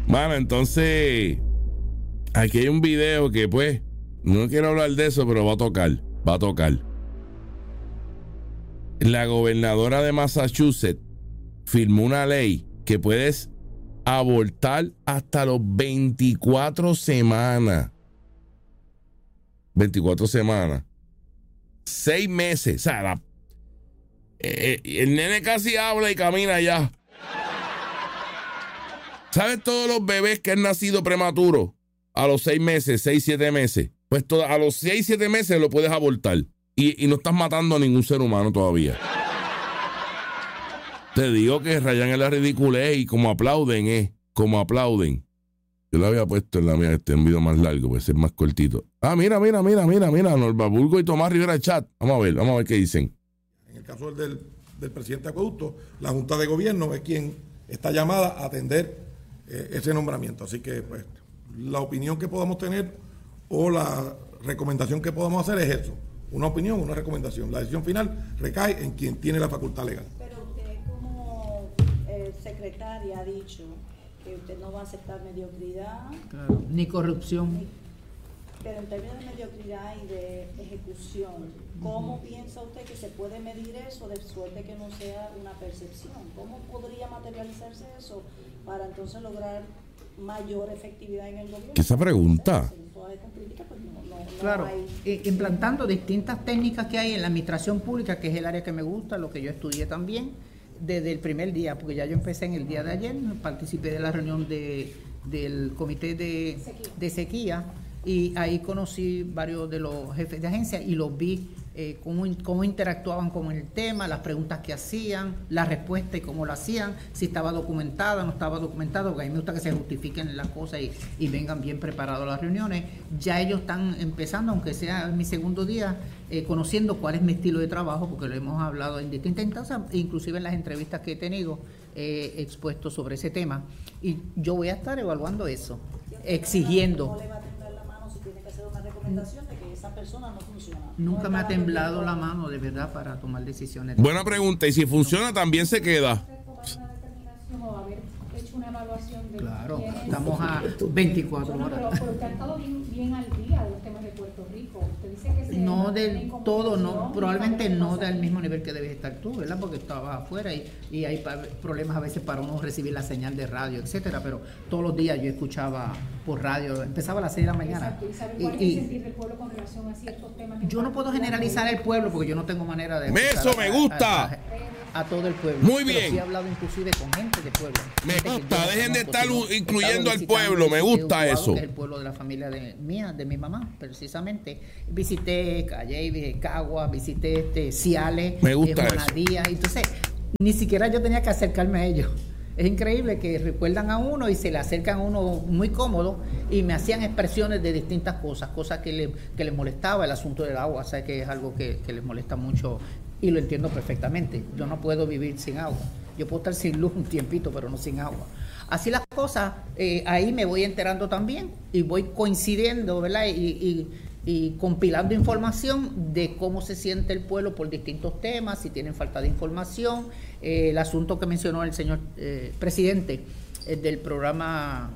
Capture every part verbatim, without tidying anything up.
Mano, entonces, aquí hay un video que pues, no quiero hablar de eso, pero va a tocar, va a tocar. La gobernadora de Massachusetts firmó una ley que puedes abortar hasta los veinticuatro semanas. veinticuatro semanas. Seis meses. O sea, la, eh, el nene casi habla y camina ya. ¿Sabes todos los bebés que han nacido prematuros? A los seis meses, seis, siete meses. Pues todo, a los seis, siete meses lo puedes abortar. Y, y no estás matando a ningún ser humano todavía. Te digo que rayan en la ridiculez y como aplauden, eh. Como aplauden. Yo lo había puesto en la mía, este en video más largo, puede ser más cortito. Ah, mira, mira, mira, mira, mira, Norma Burgo y Tomás Rivera Chat. Vamos a ver, vamos a ver qué dicen. En el caso del, del presidente Acueducto, la Junta de Gobierno es quien está llamada a atender eh, ese nombramiento. Así que, pues, la opinión que podamos tener o la recomendación que podamos hacer es eso. Una opinión, una recomendación. La decisión final recae en quien tiene la facultad legal. Pero usted como eh, secretaria ha dicho que usted no va a aceptar mediocridad. Claro, ni corrupción. Ni, pero en términos de mediocridad y de ejecución, ¿cómo uh-huh. piensa usted que se puede medir eso de suerte que no sea una percepción? ¿Cómo podría materializarse eso para entonces lograr mayor efectividad en el gobierno? ¿Qué esa pregunta? Claro, implantando distintas técnicas que hay en la administración pública, que es el área que me gusta, lo que yo estudié también, desde el primer día, porque ya yo empecé en el día de ayer, participé de la reunión de, del comité de sequía. de sequía, y ahí conocí varios de los jefes de agencia y los vi eh, cómo, cómo interactuaban con el tema, las preguntas que hacían, la respuesta y cómo lo hacían, si estaba documentada, no estaba documentada, porque a mí me gusta que se justifiquen las cosas y, y vengan bien preparados a las reuniones. Ya ellos están empezando, aunque sea mi segundo día, eh, conociendo cuál es mi estilo de trabajo, porque lo hemos hablado en distintas instancias, inclusive en las entrevistas que he tenido, eh, expuesto sobre ese tema. Y yo voy a estar evaluando eso, exigiendo. De que esa persona no funciona. Nunca no me ha temblado la mano de verdad para tomar decisiones. Buena pregunta, y si funciona también se queda. Claro, estamos a veinticuatro horas. Pero, pero usted ha estado bien, bien al día de los temas de Puerto Rico. Usted dice que se no del todo, no, probablemente no del mismo nivel que debes estar tú, ¿verdad? Porque estabas afuera y, y hay problemas a veces para uno recibir la señal de radio, etcétera. Pero todos los días yo escuchaba por radio, empezaba a las seis de la mañana. Exacto. ¿Y sabe cuál es el sentir del pueblo con relación a ciertos temas? Yo no puedo generalizar el pueblo porque yo no tengo manera de. ¡Eso me gusta! A, a, a todo el pueblo. Muy bien. Pero sí he hablado inclusive con gente del pueblo. Me gusta, dejen de estar incluyendo al pueblo, me gusta eso. Que es el pueblo de la familia de mía, de mi mamá, precisamente. Visité Calle, visité Cagua, visité este, Ciales, me gusta eh, Juanadía. Entonces, ni siquiera yo tenía que acercarme a ellos. Es increíble que recuerdan a uno y se le acercan a uno muy cómodo y me hacían expresiones de distintas cosas, cosas que, le, que les molestaba, el asunto del agua, o sea que es algo que, que les molesta mucho y lo entiendo perfectamente. Yo no puedo vivir sin agua. Yo puedo estar sin luz un tiempito, pero no sin agua. Así las cosas, eh, ahí me voy enterando también y voy coincidiendo, ¿verdad? Y, y, y compilando información de cómo se siente el pueblo por distintos temas, si tienen falta de información. Eh, el asunto que mencionó el señor eh, presidente eh, del programa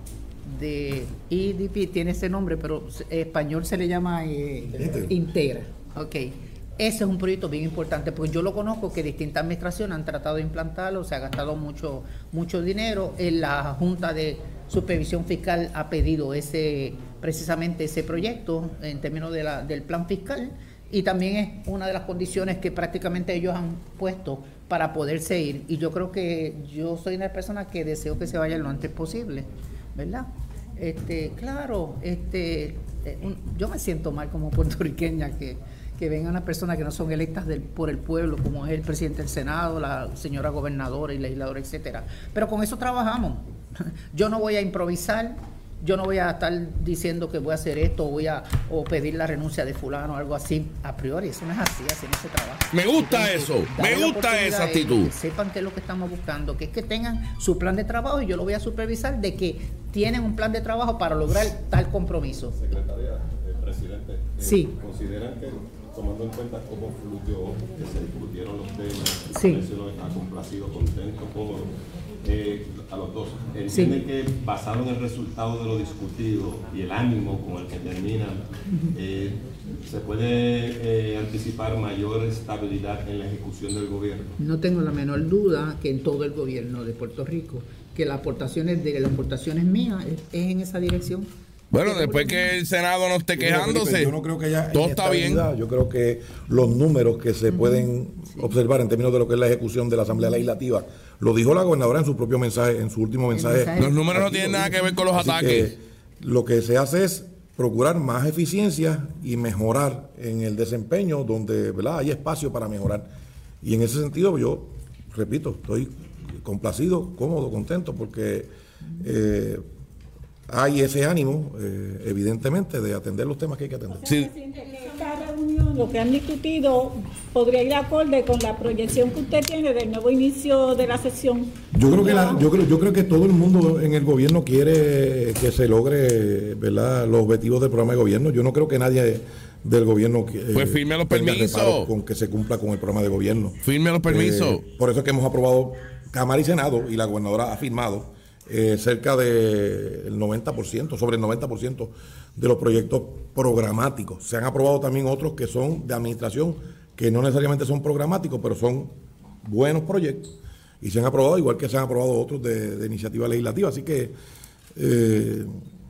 de E D P, tiene ese nombre, pero en español se le llama eh, Integra. Integra. Ok. Ese es un proyecto bien importante, porque yo lo conozco que distintas administraciones han tratado de implantarlo, se ha gastado mucho, mucho dinero. En la Junta de Supervisión Fiscal ha pedido ese, precisamente ese proyecto en términos de la, del plan fiscal, y también es una de las condiciones que prácticamente ellos han puesto para poderse ir. Y yo creo que yo soy una persona que deseo que se vaya lo antes posible, ¿verdad? Este, claro, este, un, yo me siento mal como puertorriqueña que que vengan las personas que no son electas del, por el pueblo, como es el presidente del Senado, la señora gobernadora y legisladora, etcétera. Pero con eso trabajamos. Yo no voy a improvisar, yo no voy a estar diciendo que voy a hacer esto o voy a o pedir la renuncia de fulano o algo así a priori. Eso no es así, así no se trabaja. Me gusta eso, me gusta esa actitud. Que sepan qué es lo que estamos buscando, que es que tengan su plan de trabajo y yo lo voy a supervisar de que tienen un plan de trabajo para lograr tal compromiso. Secretaria, eh, presidente, eh, sí. ¿consideran que tomando en cuenta cómo fluyó, que se discutieron los temas, sí. si lo ha complacido, contento, cómodo, eh, a los dos. Entienden sí. que basado en el resultado de lo discutido y el ánimo con el que terminan, eh, ¿se puede eh, anticipar mayor estabilidad en la ejecución del gobierno? No tengo la menor duda que en todo el gobierno de Puerto Rico, que las aportaciones de las aportaciones mías es, es en esa dirección. Bueno, después que el Senado no esté quejándose, yo no creo que haya todo está bien. Yo creo que los números que se uh-huh. pueden sí. observar en términos de lo que es la ejecución de la Asamblea Legislativa, lo dijo la gobernadora en su propio mensaje, en su último mensaje. mensaje los números no tienen nada que ver con los Así ataques. Lo que se hace es procurar más eficiencia y mejorar en el desempeño donde, ¿verdad?, hay espacio para mejorar. Y en ese sentido yo, repito, estoy complacido, cómodo, contento, porque eh, hay ese ánimo, eh, evidentemente, de atender los temas que hay que atender. O sea, sí. Esta reunión, lo que han discutido, podría ir acorde con la proyección que usted tiene del nuevo inicio de la sesión. Yo creo que la, yo creo, yo creo que todo el mundo en el gobierno quiere que se logre, ¿verdad?, los objetivos del programa de gobierno. Yo no creo que nadie del gobierno eh, pues firme los permisos con que se cumpla con el programa de gobierno. Firme los permisos. Eh, por eso es que hemos aprobado Cámara y Senado, y la gobernadora ha firmado Eh, cerca del noventa por ciento, sobre el noventa por ciento de los proyectos programáticos. Se han aprobado también otros que son de administración, que no necesariamente son programáticos, pero son buenos proyectos, y se han aprobado, igual que se han aprobado otros de, de iniciativa legislativa. Así que, eh,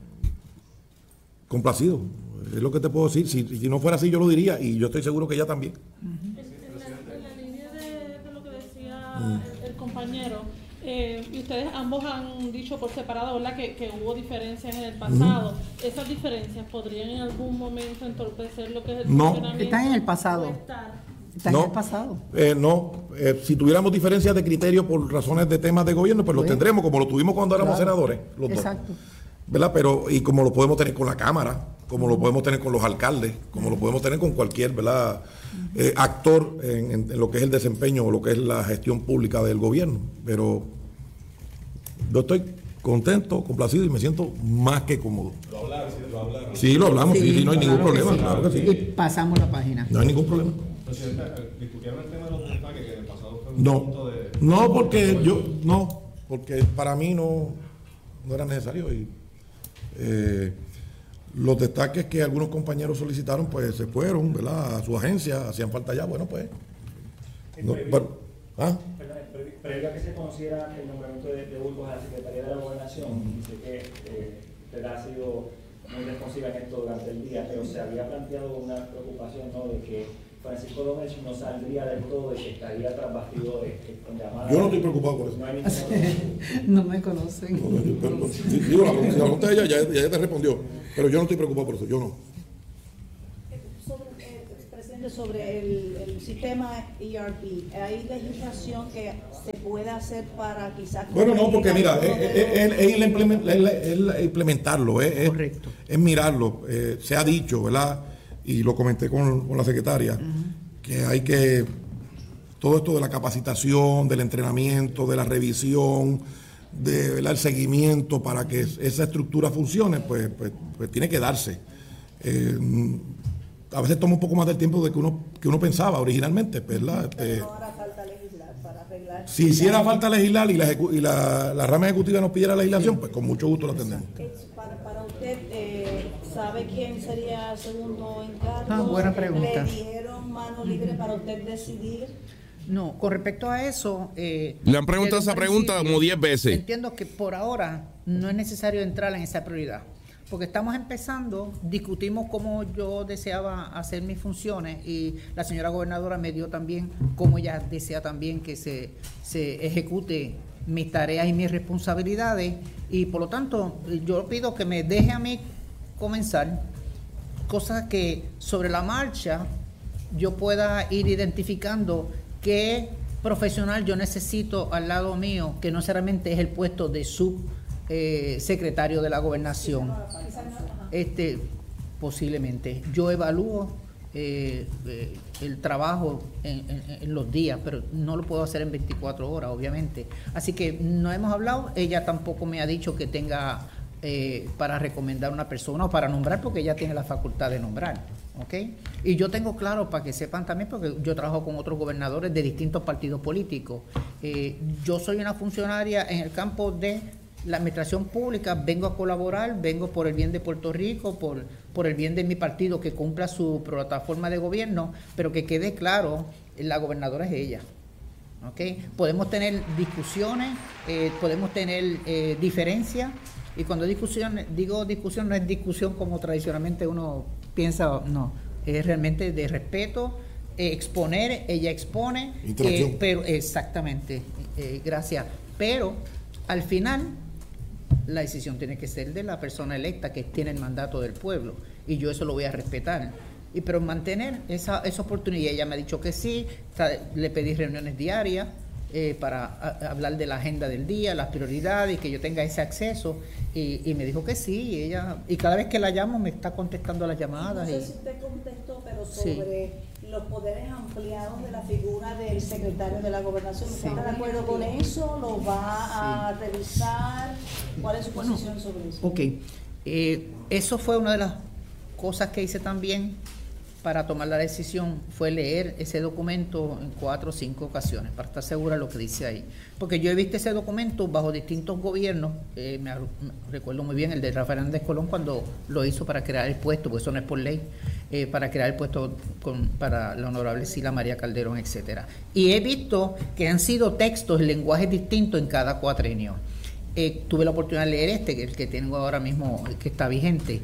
complacido, es lo que te puedo decir. Si, si no fuera así, yo lo diría, y yo estoy seguro que ella también. En la, en la línea de, de lo que decía mm. el, el compañero, Eh, y ustedes ambos han dicho por separado, ¿verdad?, que, que hubo diferencias en el pasado. Uh-huh. ¿Esas diferencias podrían en algún momento entorpecer lo que es el no. funcionamiento? Están en el pasado. Están no, en el pasado. Eh, no, eh, si tuviéramos diferencias de criterio por razones de temas de gobierno, pues, pues los tendremos, como lo tuvimos cuando éramos claro. senadores. Los Exacto. Dos, ¿verdad? Pero, y como lo podemos tener con la Cámara, como lo podemos tener con los alcaldes, como lo podemos tener con cualquier, ¿verdad?, eh, actor en, en, en lo que es el desempeño o lo que es la gestión pública del gobierno. Pero yo estoy contento, complacido y me siento más que cómodo. Lo hablaron, sí, lo hablaron. Sí, lo hablamos, sí, sí, sí no hay claro ningún problema, sí. claro que sí. Y pasamos la página. No hay ningún problema. Presidente, ¿discutieron el tema de los destaques que en el pasado fue un no, punto de... No, porque yo, no, porque para mí no, no era necesario. Y eh, los destaques que algunos compañeros solicitaron, pues se fueron, ¿verdad?, a su agencia, hacían falta ya, bueno, pues. No, pero, ¿ah? Previo a que se conociera el nombramiento de, de Burgos a la Secretaría de la Gobernación, sé que eh, usted ha sido muy responsiva en esto durante el día, pero se había planteado una preocupación, ¿no?, de que Francisco Domech no saldría del todo, de que estaría tras bastidores. Yo no estoy preocupado por eso. No, hay no me conocen. No, no, yo, pero, digo, la, la pregunta de ella ya, ya, ya te respondió, pero yo no estoy preocupado por eso, yo no. Sobre el, el sistema E R P, ¿hay legislación que se pueda hacer para quizás... Bueno, no, porque mira, es, es, es, es, implement, es, es implementarlo, es, Correcto. es, es mirarlo. Eh, se ha dicho, ¿verdad?, y lo comenté con, con la secretaria, uh-huh. que hay que, todo esto de la capacitación, del entrenamiento, de la revisión, de, ¿verdad?, el seguimiento para que esa estructura funcione, pues, pues, pues tiene que darse. Eh, a veces toma un poco más del tiempo de que uno que uno pensaba originalmente, ¿verdad? Este, no hará falta legislar para arreglar. Si hiciera falta legislar y, la, y la, la rama ejecutiva nos pidiera legislación, pues con mucho gusto la atendemos. Para, para usted, eh, ¿sabe quién sería segundo en cargo? Ah, buena pregunta. ¿Le dieron mano libre para usted decidir? No, con respecto a eso... Eh, Le han preguntado esa pregunta como diez veces. Entiendo que por ahora no es necesario entrar en esa prioridad, porque estamos empezando, discutimos cómo yo deseaba hacer mis funciones y la señora gobernadora me dio también cómo ella desea también que se, se ejecute mis tareas y mis responsabilidades, y por lo tanto yo pido que me deje a mí comenzar, cosas que sobre la marcha yo pueda ir identificando qué profesional yo necesito al lado mío, que no necesariamente es el puesto de sub Eh, secretario de la gobernación. Este, posiblemente. Yo evalúo eh, eh, el trabajo en, en, en los días, pero no lo puedo hacer en veinticuatro horas, obviamente. Así que no hemos hablado. Ella tampoco me ha dicho que tenga eh, para recomendar una persona o para nombrar, porque ella tiene la facultad de nombrar. ¿ok? Y yo tengo claro, para que sepan también, porque yo trabajo con otros gobernadores de distintos partidos políticos. Eh, yo soy una funcionaria en el campo de la administración pública, vengo a colaborar, vengo por el bien de Puerto Rico, por, por el bien de mi partido, que cumpla su plataforma de gobierno, pero que quede claro, la gobernadora es ella. ¿Okay? Podemos tener discusiones, eh, podemos tener eh, diferencias, y cuando discusión, digo discusión, no es discusión como tradicionalmente uno piensa, no, es realmente de respeto, eh, exponer, ella expone, eh, pero exactamente, eh, gracias, pero al final la decisión tiene que ser de la persona electa que tiene el mandato del pueblo, y yo eso lo voy a respetar. Y pero mantener esa, esa oportunidad. Ella me ha dicho que sí, le pedí reuniones diarias eh, para a, hablar de la agenda del día, las prioridades, y que yo tenga ese acceso, y, y me dijo que sí, y ella, y cada vez que la llamo me está contestando las llamadas. No sé y, si usted contestó, pero sobre sí. los poderes ampliados de la figura del secretario de la Gobernación. ¿Usted sí. está de acuerdo con eso? ¿Lo va a sí. revisar? ¿Cuál es su posición bueno, sobre eso? Ok, eh, eso fue una de las cosas que hice también para tomar la decisión, fue leer ese documento en cuatro o cinco ocasiones para estar segura de lo que dice ahí, porque yo he visto ese documento bajo distintos gobiernos. eh, me, me recuerdo muy bien el de Rafael Hernández Colón cuando lo hizo para crear el puesto, porque eso no es por ley, eh, para crear el puesto con, para la honorable Sila María Calderón, etcétera, y he visto que han sido textos, lenguajes distintos en cada cuatrenio. Eh, tuve la oportunidad de leer este, que el que tengo ahora mismo, que está vigente,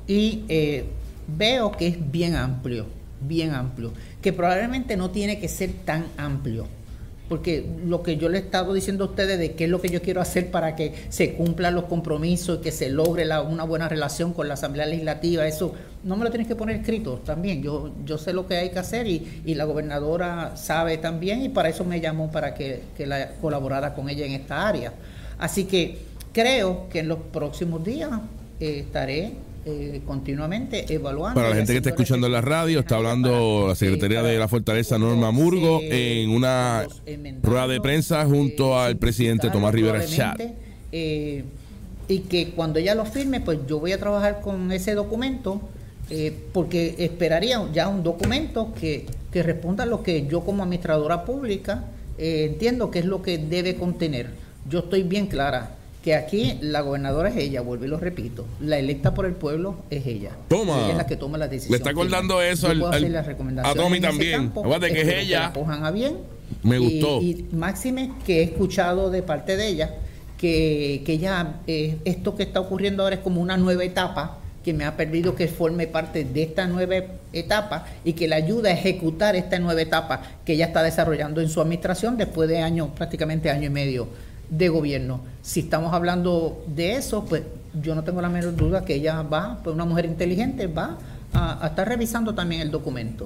y eh, veo que es bien amplio, bien amplio, que probablemente no tiene que ser tan amplio, porque lo que yo le he estado diciendo a ustedes de qué es lo que yo quiero hacer para que se cumplan los compromisos y que se logre la, una buena relación con la Asamblea Legislativa, eso no me lo tienes que poner escrito también, yo, yo sé lo que hay que hacer, y, y la gobernadora sabe también, y para eso me llamó para que, que la colaborara con ella en esta área. Así que creo que en los próximos días eh, estaré Eh, continuamente evaluando. Para la gente que está escuchando en la radio, está hablando la secretaria de la Fortaleza, Norma Murgo, en una rueda de prensa junto al presidente Tomás Rivera Chat. Eh, y que cuando ella lo firme, pues yo voy a trabajar con ese documento, eh, porque esperaría ya un documento que, que responda a lo que yo como administradora pública eh, entiendo que es lo que debe contener. Yo estoy bien clara que aquí la gobernadora es ella, vuelvo y lo repito, la electa por el pueblo es ella. Toma. Ella es la que toma las decisiones. Le está acordando eso al, al, a Tommy también. Acuérdate que es ella. Que la cojan a bien. Me gustó. Y, y máxime que he escuchado de parte de ella que, que ya eh, esto que está ocurriendo ahora es como una nueva etapa, que me ha permitido que forme parte de esta nueva etapa y que le ayuda a ejecutar esta nueva etapa que ella está desarrollando en su administración después de años, prácticamente año y medio de gobierno. Si estamos hablando de eso, pues yo no tengo la menor duda que ella va, pues una mujer inteligente, va a, a estar revisando también el documento.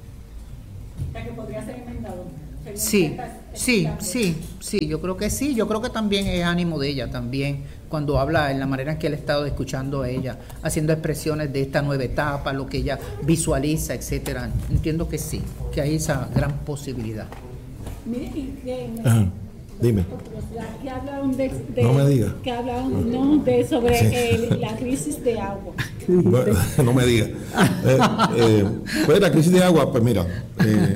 ¿Ya que podría ser enmendado? Sí, sí, sí, sí, yo creo que sí, yo creo que también es ánimo de ella también, cuando habla en la manera en que él ha estado escuchando a ella, haciendo expresiones de esta nueva etapa, lo que ella visualiza, etcétera. Entiendo que sí, que hay esa gran posibilidad. Mire, y que Ajá. Dime. Que hablaron de, de, no me digas. Que hablaron no, de sobre sí. el, la crisis de agua. Bueno, no me digas. Eh, eh, pues la crisis de agua, pues mira, eh,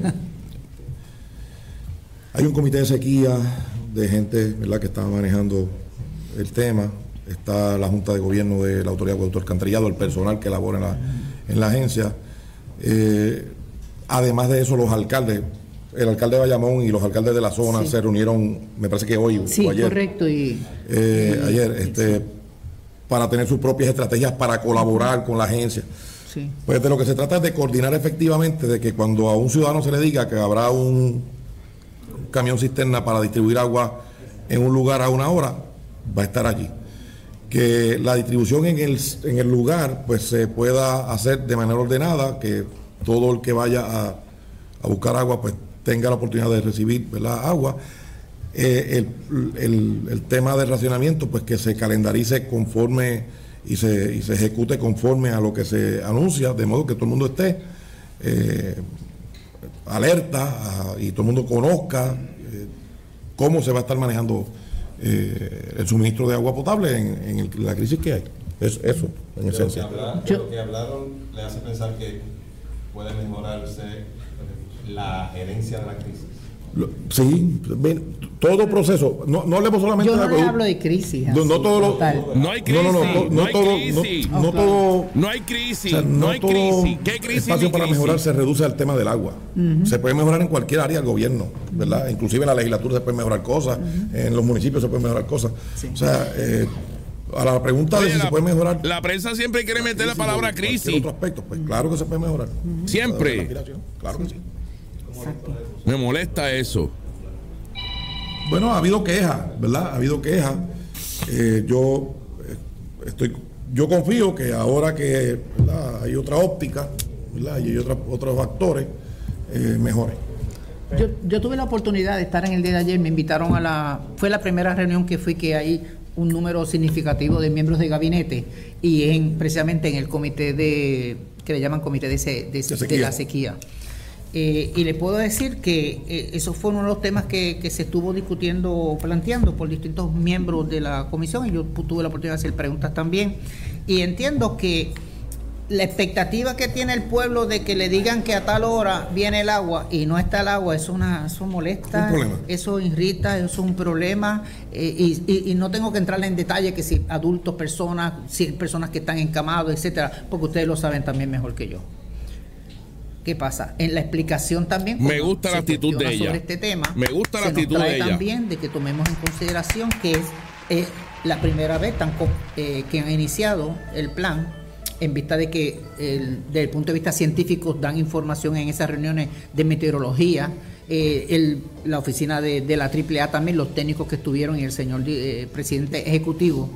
hay un comité de sequía de gente, ¿verdad?, que está manejando el tema. Está la Junta de Gobierno de la Autoridad de Acueducto Alcantarillado, el personal que labora en la, en la agencia. Eh, además de eso, los alcaldes. El alcalde de Bayamón y los alcaldes de la zona sí. se reunieron, me parece que hoy sí, o ayer. Correcto. Y, eh, y, ayer, este, sí. para tener sus propias estrategias para colaborar con la agencia. Sí. Pues de lo que se trata es de coordinar efectivamente, de que cuando a un ciudadano se le diga que habrá un camión cisterna para distribuir agua en un lugar a una hora, va a estar allí. Que la distribución en el, en el lugar pues se pueda hacer de manera ordenada, que todo el que vaya a, a buscar agua pues tenga la oportunidad de recibir, ¿verdad?, agua. Eh, el, el, el tema del racionamiento, pues que se calendarice conforme y se, y se ejecute conforme a lo que se anuncia, de modo que todo el mundo esté eh, alerta a, y todo el mundo conozca eh, cómo se va a estar manejando eh, el suministro de agua potable en, en, el, en la crisis que hay. Es, eso, en Pero esencia. Lo que, habla, lo que hablaron le hace pensar que puede mejorarse la gerencia de la crisis. Sí, todo proceso, no, no hablemos solamente Yo no de le hablo de crisis. No, no todo lo, no hay crisis, no, no, no, no, no hay todo, crisis. no, no todo, no hay crisis, o sea, no, no hay todo crisis. ¿Qué crisis? espacio ni para crisis? mejorar se reduce al tema del agua. Uh-huh. Se puede mejorar en cualquier área del gobierno, ¿verdad? Inclusive en la legislatura se pueden mejorar cosas, uh-huh. en los municipios se pueden mejorar cosas. Sí. O sea, eh, a la pregunta Oye, de si la, se puede mejorar. La prensa siempre quiere meter la palabra crisis. En otro aspecto, pues claro que se puede mejorar. Uh-huh. Siempre. Claro que sí. Me molesta eso. Bueno, ha habido quejas, ¿verdad? Ha habido quejas. Eh, yo eh, estoy, yo confío que ahora que ¿verdad? hay otra óptica, ¿verdad? Y hay otra, otros actores, eh, mejore. Yo, yo tuve la oportunidad de estar en el día de ayer, me invitaron a la, fue la primera reunión que fui que hay un número significativo de miembros de gabinete y en precisamente en el comité de, que le llaman comité de, se, de, de, de la sequía. Eh, y le puedo decir que eh, eso fue uno de los temas que, que se estuvo discutiendo, planteando por distintos miembros de la comisión y yo tuve la oportunidad de hacer preguntas también. Y entiendo que la expectativa que tiene el pueblo de que le digan que a tal hora viene el agua y no está el agua, eso, una, eso molesta, eso irrita, eso es un problema. Eh, y, y, y no tengo que entrarle en detalle que si adultos, personas, si personas que están encamados, etcétera, porque ustedes lo saben también mejor que yo. ¿Qué pasa? En la explicación también me gusta la actitud de ella sobre este tema, me gusta la se actitud nos trae de ella también de que tomemos en consideración que es eh, la primera vez tan, eh, que han iniciado el plan en vista de que el, desde el punto de vista científico dan información en esas reuniones de meteorología, eh, el, la oficina de, de la triple A también, los técnicos que estuvieron y el señor eh, presidente ejecutivo,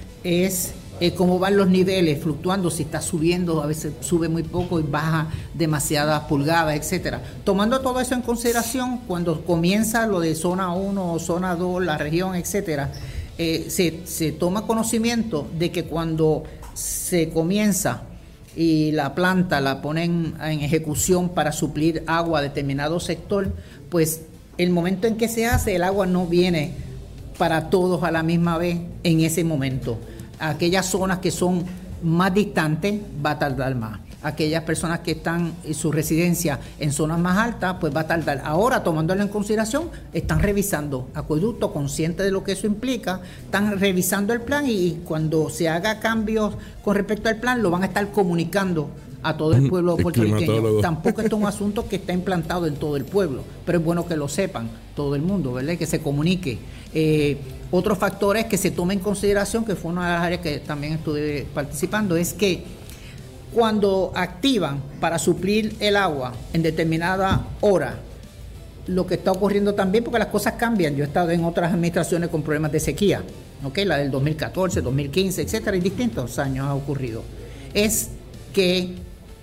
es eh, cómo van los niveles fluctuando, si está subiendo, a veces sube muy poco y baja demasiadas pulgadas, etcétera. Tomando todo eso en consideración, cuando comienza lo de zona uno, zona dos, la región, etcétera, eh, se, se toma conocimiento de que cuando se comienza y la planta la ponen en ejecución para suplir agua a determinado sector, pues el momento en que se hace, el agua no viene para todos a la misma vez en ese momento. Aquellas zonas que son más distantes va a tardar más. Aquellas personas que están en su residencia en zonas más altas, pues va a tardar. Ahora, tomándolo en consideración, están revisando acueducto, conscientes de lo que eso implica, están revisando el plan y cuando se haga cambios con respecto al plan, lo van a estar comunicando a todo el pueblo puertorriqueño. Tampoco esto es un asunto que está implantado en todo el pueblo, pero es bueno que lo sepan todo el mundo, ¿verdad? Que se comunique. Eh, otros factores que se tomen en consideración, que fue una de las áreas que también estuve participando, es que cuando activan para suplir el agua en determinada hora, lo que está ocurriendo también, porque las cosas cambian. Yo he estado en otras administraciones con problemas de sequía, ¿okay? La del dos mil catorce, dos mil quince, etcétera, y distintos años ha ocurrido. Es que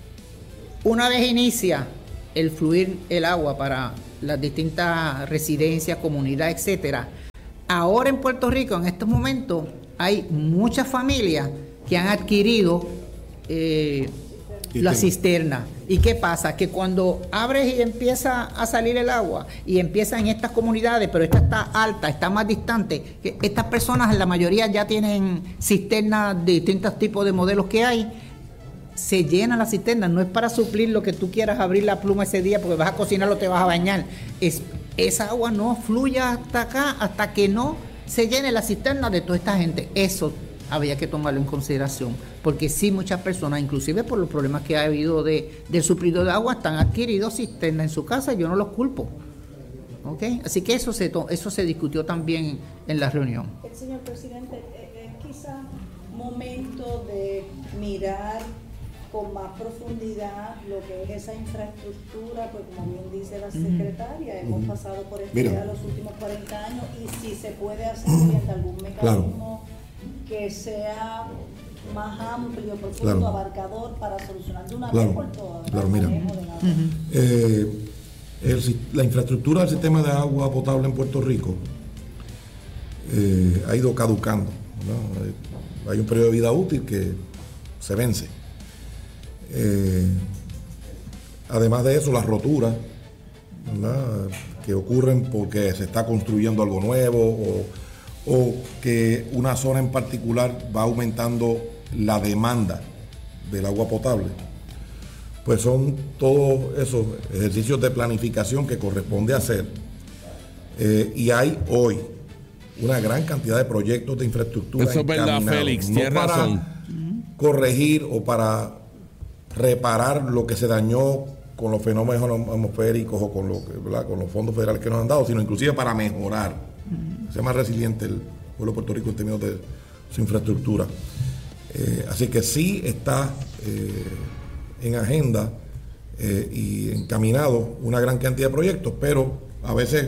una vez inicia el fluir el agua para las distintas residencias, comunidades, etcétera, ahora en Puerto Rico, en estos momentos, hay muchas familias que han adquirido eh, la cisterna. ¿Y qué pasa? Que cuando abres y empieza a salir el agua y empieza en estas comunidades, pero esta está alta, está más distante, que estas personas, la mayoría ya tienen cisternas de distintos tipos de modelos que hay, se llena la cisterna, no es para suplir lo que tú quieras abrir la pluma ese día porque vas a cocinar o te vas a bañar. Es, esa agua no fluye hasta acá hasta que no se llene la cisterna de toda esta gente. Eso había que tomarlo en consideración, porque sí, muchas personas, inclusive por los problemas que ha habido de, del suplido de agua, están adquiridos cisternas en su casa y yo no los culpo. ¿Okay? Así que eso se, eso se discutió también en la reunión. El señor presidente, es quizá momento de mirar con más profundidad lo que es esa infraestructura, pues como bien dice la secretaria, uh-huh. hemos pasado por esto ya los últimos cuarenta años y si se puede hacer mediante algún mecanismo claro. que sea más amplio, profundo, claro. abarcador para solucionar de una claro. vez por todas. Claro, mira, uh-huh. eh, el, la infraestructura del sistema de agua potable en Puerto Rico eh, ha ido caducando, ¿no? Hay un periodo de vida útil que se vence. Eh, además de eso, las roturas, ¿verdad?, que ocurren porque se está construyendo algo nuevo o, o que una zona en particular va aumentando la demanda del agua potable, pues son todos esos ejercicios de planificación que corresponde hacer. Eh, y hay hoy una gran cantidad de proyectos de infraestructura. Eso es verdad, Félix, no tienes para razón. corregir o para reparar lo que se dañó con los fenómenos atmosféricos o con, lo que, ¿verdad? con los fondos federales que nos han dado, sino inclusive para mejorar, uh-huh. ser más resiliente el pueblo de Puerto Rico en términos de su infraestructura. Eh, así que sí está eh, en agenda eh, y encaminado una gran cantidad de proyectos, pero a veces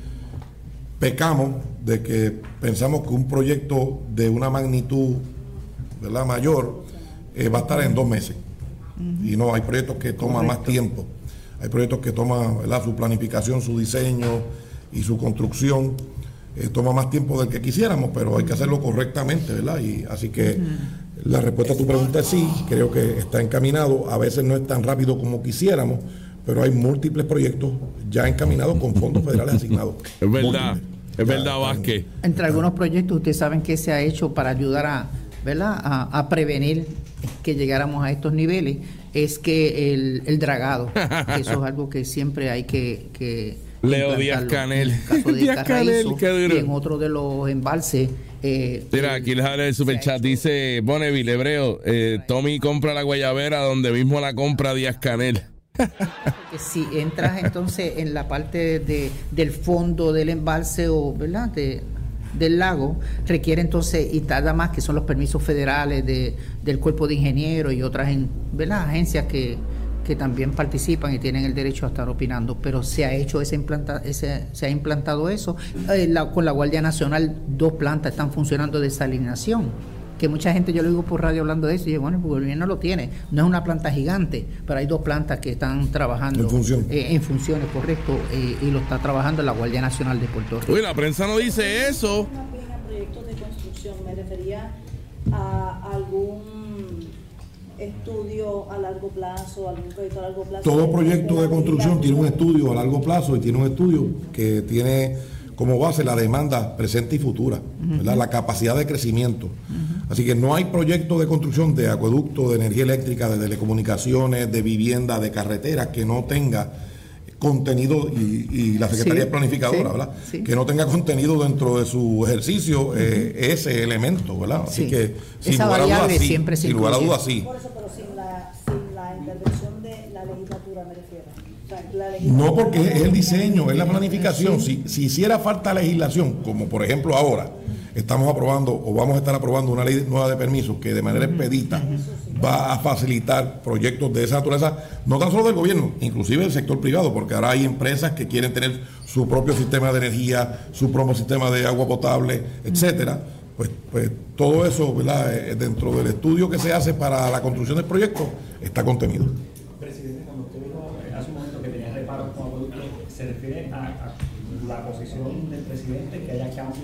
pecamos de que pensamos que un proyecto de una magnitud, ¿verdad?, mayor eh, va a estar en dos meses. Uh-huh. Y no, hay proyectos que toman Correcto. más tiempo. Hay proyectos que toman, ¿verdad?, su planificación, su diseño y su construcción. Eh, toma más tiempo del que quisiéramos, pero hay que hacerlo correctamente, ¿verdad? Y así que uh-huh. la respuesta a tu pregunta es sí, creo que está encaminado. A veces no es tan rápido como quisiéramos, pero hay múltiples proyectos ya encaminados con fondos federales asignados. Es verdad, múltiples. es verdad, Vázquez. Entre algunos proyectos, ustedes saben que se ha hecho para ayudar a, ¿verdad?, a, a prevenir que llegáramos a estos niveles, es que el, el dragado, que eso es algo que siempre hay que... que Leo Díaz Canel. En el caso de Díaz Canel, qué duro. Y en otro de los embalses. Eh, Mira, aquí les habla el superchat, dice Bonneville, hebreo, eh, Tommy compra la guayabera donde mismo la compra Díaz Canel. Que si entras entonces en la parte de, del fondo del embalse o, ¿verdad?, de, del lago, requiere entonces, y tarda más, que son los permisos federales de, del cuerpo de ingenieros y otras, ¿verdad?, agencias que, que también participan y tienen el derecho a estar opinando, pero se ha hecho ese implanta, ese, se ha implantado eso. Eh, la, con la Guardia Nacional, dos plantas están funcionando de desalinización, que mucha gente, yo lo digo por radio hablando de eso, y digo, bueno, el gobierno lo tiene, no es una planta gigante, pero hay dos plantas que están trabajando en función, eh, en funciones, correcto, eh, y lo está trabajando la Guardia Nacional de Puerto Rico. Uy, la prensa no dice eso. Proyectos de construcción, me refería a algún estudio a largo plazo, algún proyecto a largo plazo. Todo proyecto de construcción tiene un estudio a largo plazo y tiene un estudio que tiene como base la demanda presente y futura, ¿verdad?, uh-huh. la capacidad de crecimiento. Uh-huh. Así que no hay proyecto de construcción de acueducto, de energía eléctrica, de telecomunicaciones, de vivienda, de carreteras que no tenga contenido, y, y la Secretaría sí, Planificadora, sí, ¿verdad? Sí. Que no tenga contenido dentro de su ejercicio, uh-huh. eh, ese elemento, ¿verdad? Así sí. que, sin esa lugar a dudas, sí. Siempre Sin lugar a dudas, sí. Por eso, pero sin la, sin la intervención de la legislatura, me refiero. O sea, la no, porque es el diseño, es la planificación. Si, si hiciera falta legislación, como por ejemplo ahora, estamos aprobando o vamos a estar aprobando una ley nueva de permisos que de manera expedita va a facilitar proyectos de esa naturaleza, no tan solo del gobierno, inclusive del sector privado, porque ahora hay empresas que quieren tener su propio sistema de energía, su propio sistema de agua potable, etcétera. Pues, pues todo eso, ¿verdad?, dentro del estudio que se hace para la construcción del proyecto está contenido. Presidente, cuando usted dijo hace un momento que tenía reparos con acueductos, ¿se refiere a, a la posición del presidente que haya cambios